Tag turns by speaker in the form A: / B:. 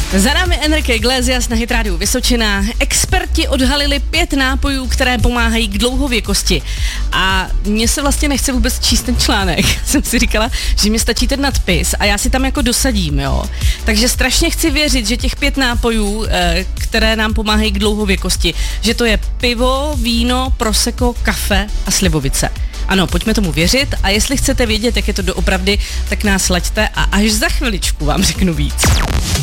A: Za námi Enrique Iglesias na Hit Radio Vysočina. Experti odhalili 5 nápojů, které pomáhají k dlouhověkosti. A mně se vlastně nechce vůbec číst ten článek. Jsem si říkala, že mi stačí ten nadpis a já si tam jako dosadím, jo. Takže strašně chci věřit, že těch 5 nápojů, které nám pomáhají k dlouhověkosti, že to je pivo, víno, prosecco, kafe a slivovice. Ano, pojďme tomu věřit a jestli chcete vědět, jak je to doopravdy, tak nás laďte a až za chviličku vám řeknu víc.